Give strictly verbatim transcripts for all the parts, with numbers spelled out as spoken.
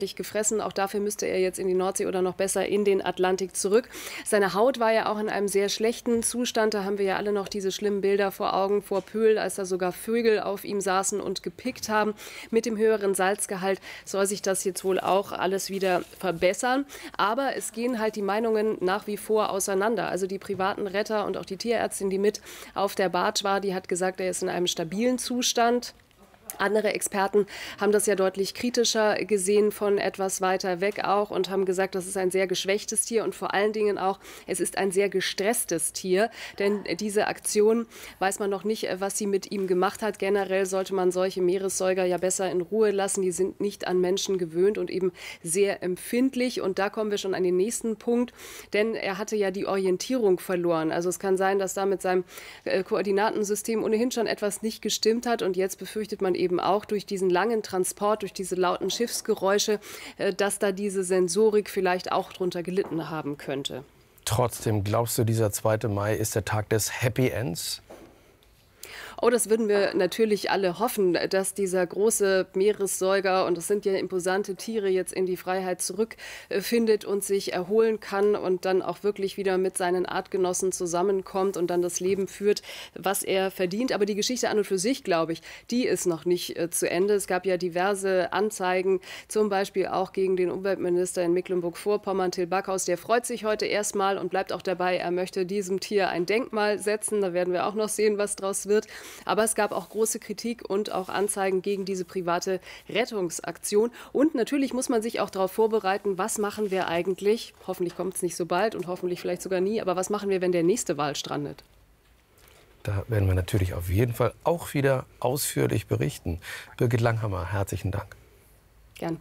gefressen. Auch dafür müsste er jetzt in die Nordsee oder noch besser in den Atlantik zurück. Seine Haut war ja auch in einem sehr schlechten Zustand. Da haben wir ja alle noch diese schlimmen Bilder vor Augen vor Pöhl, als da sogar Vögel auf ihm saßen und gepickt haben. Mit dem höheren Salzgehalt soll sich das jetzt wohl auch alles wieder verbessern. Aber es gehen halt die Meinungen nach wie vor auseinander. Also die privaten Retter und auch die Tierärztin, die mit auf der Barge war, die hat gesagt, er ist in einem stabilen Zustand. Andere Experten haben das ja deutlich kritischer gesehen, von etwas weiter weg auch, und haben gesagt, das ist ein sehr geschwächtes Tier und vor allen Dingen auch, es ist ein sehr gestresstes Tier. Denn diese Aktion, weiß man noch nicht, was sie mit ihm gemacht hat. Generell sollte man solche Meeressäuger ja besser in Ruhe lassen. Die sind nicht an Menschen gewöhnt und eben sehr empfindlich. Und da kommen wir schon an den nächsten Punkt, denn er hatte ja die Orientierung verloren. Also es kann sein, dass da mit seinem Koordinatensystem ohnehin schon etwas nicht gestimmt hat, und jetzt befürchtet man eben auch durch diesen langen Transport, durch diese lauten Schiffsgeräusche, dass da diese Sensorik vielleicht auch drunter gelitten haben könnte. Trotzdem, glaubst du, dieser zweite Mai ist der Tag des Happy Ends? Oh, das würden wir natürlich alle hoffen, dass dieser große Meeressäuger, und das sind ja imposante Tiere, jetzt in die Freiheit zurückfindet und sich erholen kann und dann auch wirklich wieder mit seinen Artgenossen zusammenkommt und dann das Leben führt, was er verdient. Aber die Geschichte an und für sich, glaube ich, die ist noch nicht äh, zu Ende. Es gab ja diverse Anzeigen, zum Beispiel auch gegen den Umweltminister in Mecklenburg-Vorpommern, Till Backhaus. Der freut sich heute erstmal und bleibt auch dabei, er möchte diesem Tier ein Denkmal setzen. Da werden wir auch noch sehen, was draus wird. Aber es gab auch große Kritik und auch Anzeigen gegen diese private Rettungsaktion. Und natürlich muss man sich auch darauf vorbereiten, was machen wir eigentlich, hoffentlich kommt es nicht so bald und hoffentlich vielleicht sogar nie, aber was machen wir, wenn der nächste Wal strandet? Da werden wir natürlich auf jeden Fall auch wieder ausführlich berichten. Birgit Langhammer, herzlichen Dank. Gern.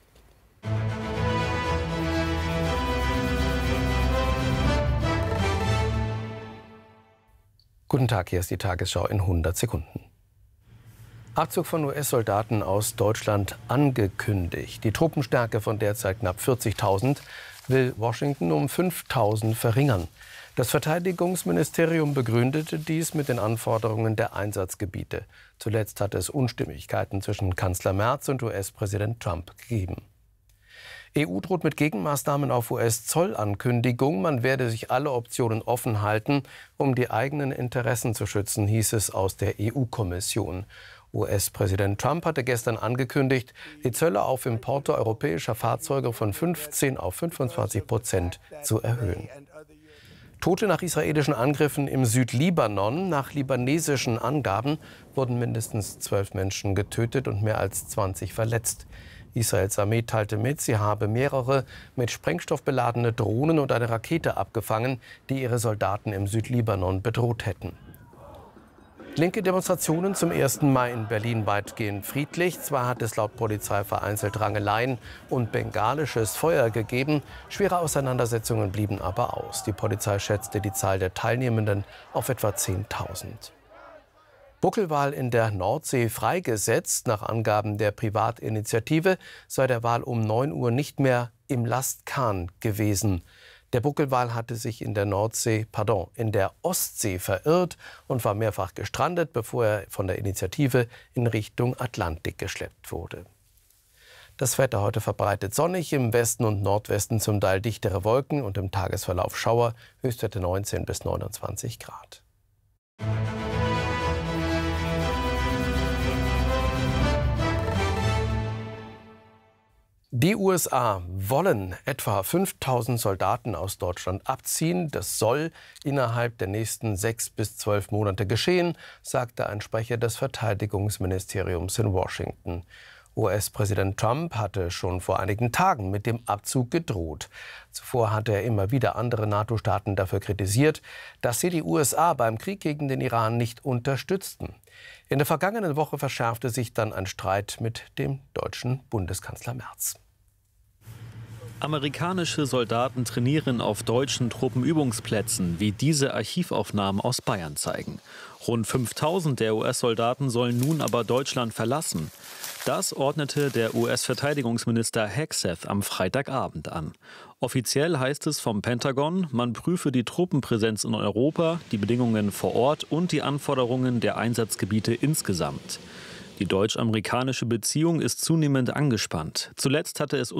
Guten Tag, hier ist die Tagesschau in hundert Sekunden. Abzug von U S-Soldaten aus Deutschland angekündigt. Die Truppenstärke von derzeit knapp vierzigtausend will Washington um fünftausend verringern. Das Verteidigungsministerium begründete dies mit den Anforderungen der Einsatzgebiete. Zuletzt hatte es Unstimmigkeiten zwischen Kanzler Merz und U S-Präsident Trump gegeben. E U droht mit Gegenmaßnahmen auf U S-Zollankündigung. Man werde sich alle Optionen offen halten, um die eigenen Interessen zu schützen, hieß es aus der E U-Kommission. U S-Präsident Trump hatte gestern angekündigt, die Zölle auf Importe europäischer Fahrzeuge von fünfzehn auf fünfundzwanzig Prozent zu erhöhen. Tote nach israelischen Angriffen im Südlibanon. Nach libanesischen Angaben wurden mindestens zwölf Menschen getötet und mehr als zwanzig verletzt. Israels Armee teilte mit, sie habe mehrere mit Sprengstoff beladene Drohnen und eine Rakete abgefangen, die ihre Soldaten im Südlibanon bedroht hätten. Linke Demonstrationen zum ersten Mai in Berlin weitgehend friedlich. Zwar hat es laut Polizei vereinzelt Rangeleien und bengalisches Feuer gegeben. Schwere Auseinandersetzungen blieben aber aus. Die Polizei schätzte die Zahl der Teilnehmenden auf etwa zehntausend. Buckelwal in der Nordsee freigesetzt. Nach Angaben der Privatinitiative sei der Wal um neun Uhr nicht mehr im Lastkahn gewesen. Der Buckelwal hatte sich in der Nordsee, pardon, in der Ostsee verirrt und war mehrfach gestrandet, bevor er von der Initiative in Richtung Atlantik geschleppt wurde. Das Wetter heute verbreitet sonnig, im Westen und Nordwesten zum Teil dichtere Wolken und im Tagesverlauf Schauer, Höchstwerte neunzehn bis neunundzwanzig Grad. Die U S A wollen etwa fünftausend Soldaten aus Deutschland abziehen. Das soll innerhalb der nächsten sechs bis zwölf Monate geschehen, sagte ein Sprecher des Verteidigungsministeriums in Washington. U S-Präsident Trump hatte schon vor einigen Tagen mit dem Abzug gedroht. Zuvor hatte er immer wieder andere NATO-Staaten dafür kritisiert, dass sie die U S A beim Krieg gegen den Iran nicht unterstützten. In der vergangenen Woche verschärfte sich dann ein Streit mit dem deutschen Bundeskanzler Merz. Amerikanische Soldaten trainieren auf deutschen Truppenübungsplätzen, wie diese Archivaufnahmen aus Bayern zeigen. Rund fünftausend der U S-Soldaten sollen nun aber Deutschland verlassen. Das ordnete der U S-Verteidigungsminister Hegseth am Freitagabend an. Offiziell heißt es vom Pentagon, man prüfe die Truppenpräsenz in Europa, die Bedingungen vor Ort und die Anforderungen der Einsatzgebiete insgesamt. Die deutsch-amerikanische Beziehung ist zunehmend angespannt. Zuletzt hatte es